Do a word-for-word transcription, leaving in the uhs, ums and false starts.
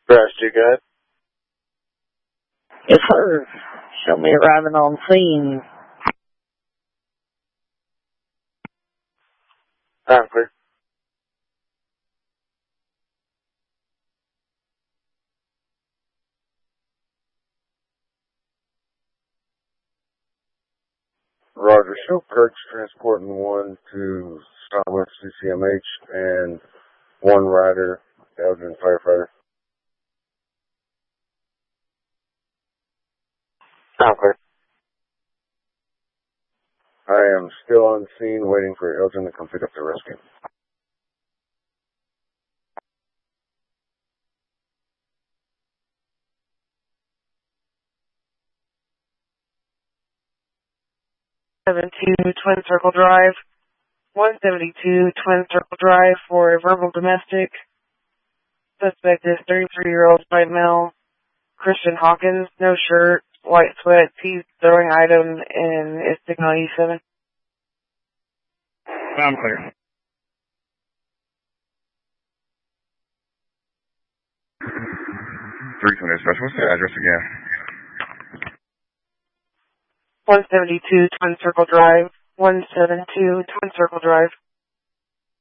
Best you got? Yes, sir. Show me arriving on scene. Time clear. Roger. Show Kirk's transporting one to Southwest C C M H and one rider, Elgin firefighter. Time clear. I am still on scene waiting for Elgin to come pick up the rescue. seven two Twin Circle Drive, one seventy-two Twin Circle Drive for a verbal domestic. Suspect is thirty-three-year-old white male, Christian Hawkins, no shirt, white sweats. He's throwing item in is signal E seven. I'm clear. three twenty Special. What's the address again? one seventy-two Twin Circle Drive, one seventy-two Twin Circle Drive.